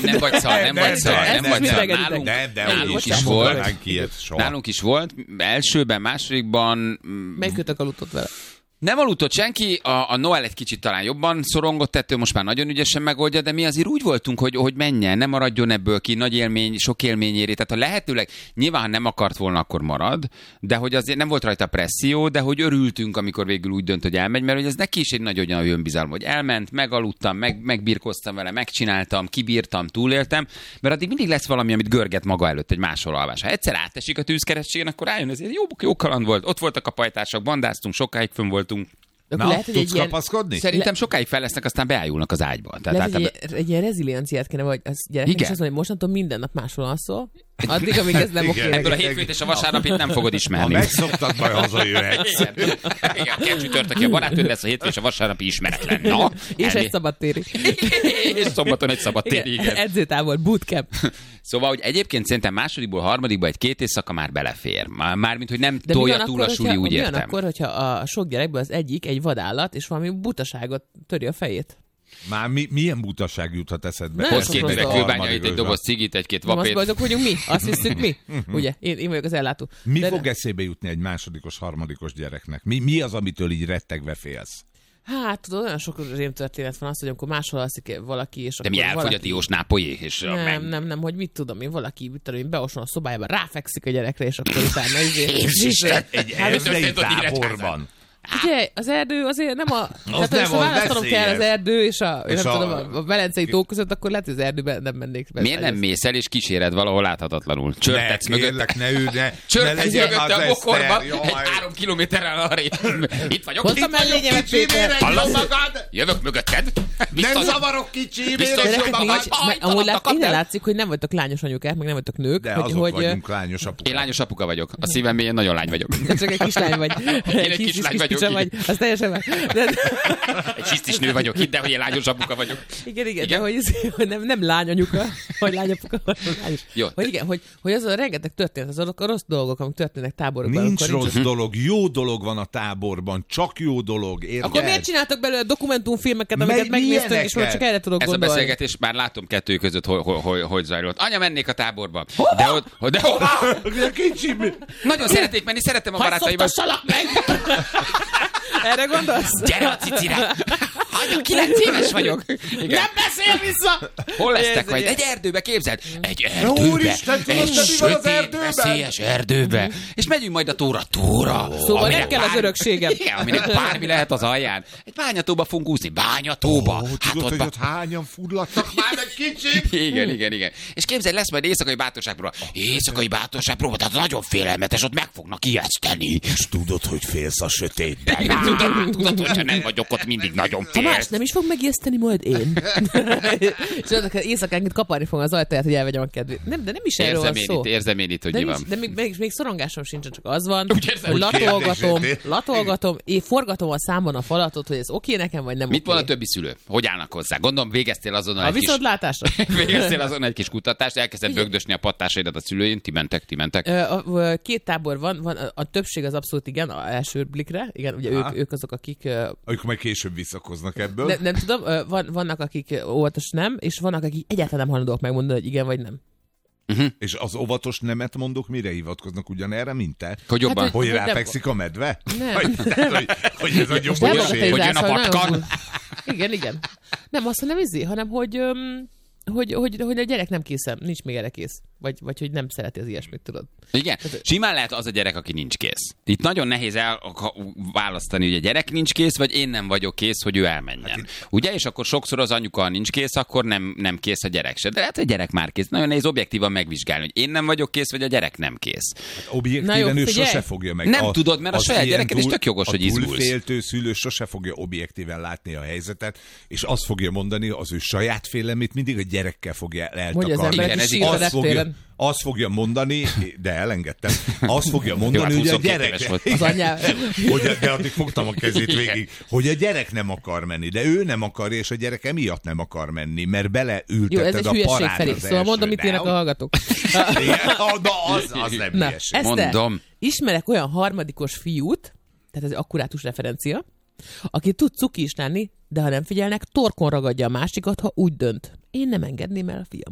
Nem vagy szar. Nálunk is volt. Elsőben, másodikban... Melyikőtök alutott vele? Nem alutott senki, a Noel egy kicsit talán jobban szorongott ettől, most már nagyon ügyesen megoldja, de mi azért úgy voltunk, hogy menjen, ne maradjon ebből ki, nagy élmény, sok élmény éri. Tehát ha lehetőleg, nyilván ha nem akart volna, akkor marad, de hogy azért nem volt rajta presszió, de hogy örültünk, amikor végül úgy dönt, hogy elmegy, mert hogy ez neki is egy nagy olyan önbizalom, hogy elment, megaludtam, megbirkóztam vele, megcsináltam, kibírtam, túléltem, mert addig mindig lesz valami, amit görget maga előtt egy máshol alvás. Ha egyszer átesik a tűzkerességen, akkor rájön, ezért jó kaland volt. Ott voltak a pajtások, bandáztunk, sokáig fönn voltunk. Na, lehet, tudsz kapaszkodni? Szerintem sokáig fel lesznek, aztán beájulnak az ágyba. Tehát egy ilyen rezilienciát kéne, vagy az gyereknek is azt mondja, hogy mostantól minden nap máshol alszol, addig, amíg ez nem oké. Ebből a hétfőt és a vasárnapit nem fogod ismerni. Ha megszoktad, majd hazajöhetsz. Igen, a csütörtöki a barátod lesz, a hétfő és a vasárnapi ismeretlen. Na, és egy szabadtéri. És szombaton egy szabadtéri, igen. Edzőtábor, bootcamp. Szóval, hogy egyébként szerintem másodikból, harmadikból egy-két éjszaka már belefér. Mármint, hogy nem tolja túl a suli, úgy értem. De akkor, hogyha a sok gyerekből az egyik egy vadállat, és valami butaságot töri a fejét? Már milyen butaság juthat eszedbe? Hoz két üveg kőbányait, egy doboz cigit, egy-két vapét. Azok vagyunk mi? Azt hiszük mi? Ugye? Én vagyok az ellátó. Mi fog eszébe jutni egy másodikos, harmadikos gyereknek? Mi az, amitől így rettegve félsz? Hát, tudod, olyan sok rémtörténet van az, hogy amikor máshol alszik valaki, és de mi elfogy a diós nápolyé? És nem, hogy mit tudom én, valaki beoson a szobájába, ráfekszik a gyerekre, és akkor utána egy erdei táborban. Ugye, az erdő azért nem a... Hát ha választanom kell az erdő és a Velencei tó között, akkor lehet, hogy az erdőben nem mennék be. Miért nem mész el és kíséred valahol láthatatlanul? Csörtetsz mögöttek. Csörtetsz mögötte a bokorban, 3 kilométerrel arra. Itt vagyok. Hozd a mellényemet, Péter. Hallasz magad? Jövök mögötted. Nem zavarok kicsi. Amúgy innen látszik, hogy nem vagytok lányos anyukák, meg nem vagytok nők. De azok vagyunk lányos apukák. Én lányos apuka vagyok. A szívem mélyén nagyon lány vagyok. Csak egy kislány vagy. Én egy kislány vagyok. Az teljesen már. Egy hisztis nő vagyok, hidd el, hogy én lányos apuka vagyok. Igen, de hogy nem lányanyuka, vagy lányapuka, hogy igen, hogy az a rengeteg történet, azok a rossz dolgok, amik történnek táborokban. Nincs rossz dolog, jó dolog van a táborban, csak jó dolog, érted? Akkor miért csináltak belőle dokumentumfilmeket, amiket megnéztünk, és csak erre tudok gondolni? Ez a beszélgetés már látom kettő között, hogy zajlott. Anya, mennék a táborba. De nagyon szeretnék menni, szeretem a barátaimat. Erre gondolsz? Gyere a cicire! Anya, 9 éves vagyok. Igen. Nem beszél vissza! Hol lesztek majd? Egy erdőbe, képzeld? Egy erdőbe. Úristen, tudod, egy sötét, veszélyes erdőbe. És megyünk majd a tóra. Szóval nem kell az örökségem. Igen, aminek bármi lehet az alján. Egy bányatóba fogunk úszni. Bányatóba. Tudod, hogy ott hányan furladtak már egy kicsit? Igen. És képzeld, lesz majd éjszakai bátorságpróba. Éjszakai bátorságpróba, tehát nagyon félelmetes, ott meg fognak ijeszteni. És tudod, hogy félsz a sötétben. Tudod, hogyha nem vagyok ott, mindig nagyon félsz. Ha más nem is fog megijeszteni, majd én. És éjszakánként kaparni fog az ajtaját, hogy elvegyem a kedvét. Nem, de nem is erről van szó. Érzem én itt, hogy mi van. De még szorongásom sincsen, csak az van, hogy latolgatom, én forgatom a számon a falatot, hogy ez oké nekem, vagy nem oké. Mit van a többi szülő? Hogy állnak hozzá? Gondolom, végeztél azonnal egy viszontlátásra? Végeztél azonnal egy kis kutatást, elkezdett bögdösni a pattásaidat a szülőin, ti mentek. Két tábor van, a többség az abszolút igen, a első blikre, igen, ugye ők azok, akik... Ők majd később visszakoznak ebből. Nem tudom, vannak, akik óvatos nem, és vannak, akik egyáltalán nem hajlandóak megmondani, hogy igen vagy nem. És az óvatos nemet mondok, mire hivatkoznak ugyanerre, mint te? Hogy jobban? Hogy ráfekszik a medve? Nem. Hogy ez a gyomoroség? Hogy jön a patkan? Igen. Nem azt mondom, hanem hogy a gyerek nem kész, nincs még erre kész. Vagy hogy nem szereti az ilyesmit, tudod. Igen, simán lehet az a gyerek, aki nincs kész. Itt nagyon nehéz választani, hogy a gyerek nincs kész, vagy én nem vagyok kész, hogy ő elmenjen. Ugye? És akkor sokszor az anyuka nincs kész, akkor nem kész a gyerek se. De lehet, hogy a gyerek már kész. Nagyon nehéz objektívan megvizsgálni, hogy én nem vagyok kész, vagy a gyerek nem kész. Hát objektíven ő sose fogja meg. Nem tudod, mert a saját gyereket is tök jogos, hogy izgulsz. A túlféltő szülő sose fogja objektíven látni a helyzetet, és azt fogja mondani, az ő saját félelmét mindig a gyerekkel fogja eltakarni. Azt fogja mondani, de elengedtem, azt fogja mondani, hogy a gyerek... Az anyám. De addig fogtam a kezét végig, hogy a gyerek nem akar menni, de ő nem akar, és a gyerek emiatt nem akar menni, mert beleülteted a parát az elsőbe. Szóval mondom, mit írnak a hallgatók. Az nem hülyeség. Mondom. Ismerek olyan harmadikos fiút, tehát ez akkurátus referencia, aki tud cuki is lenni, de ha nem figyelnek, torkon ragadja a másikat, ha úgy dönt. Én nem engedném el a fiam.